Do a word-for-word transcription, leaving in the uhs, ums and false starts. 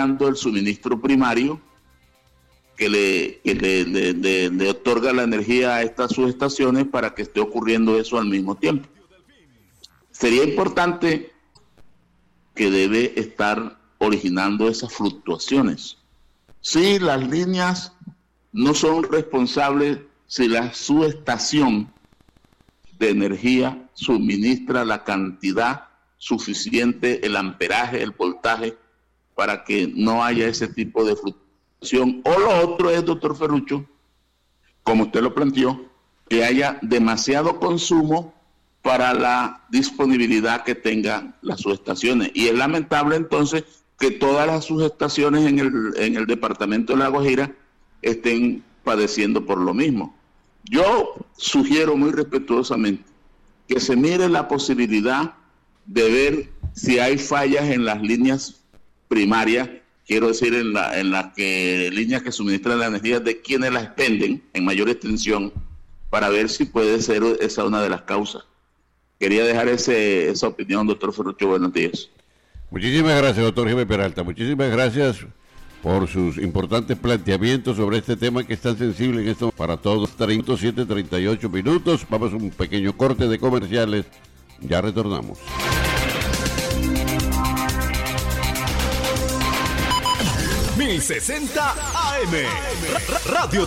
fallando el suministro primario que le, que le, le, le, le otorga la energía a estas subestaciones para que esté ocurriendo eso al mismo tiempo. Sería importante que debe estar originando esas fluctuaciones. Sí, las líneas no son responsables si la subestación de energía suministra la cantidad suficiente, el amperaje, el voltaje, para que no haya ese tipo de fluctuación. O lo otro es, doctor Ferrucho, como usted lo planteó, que haya demasiado consumo para la disponibilidad que tengan las subestaciones. Y es lamentable entonces que todas las subestaciones en el, en el departamento de La Guajira estén padeciendo por lo mismo. Yo sugiero muy respetuosamente que se mire la posibilidad de ver si hay fallas en las líneas primarias, quiero decir en la en las que líneas que suministran la energía de quienes la expenden en mayor extensión, para ver si puede ser esa una de las causas. Quería dejar ese, esa opinión, doctor Ferrucho. Buenos días. Muchísimas gracias, doctor Jaime Peralta. Muchísimas gracias por sus importantes planteamientos sobre este tema que es tan sensible en esto para todos. treinta y siete, treinta y ocho minutos. Vamos a un pequeño corte de comerciales. Ya retornamos. mil sesenta A M Radio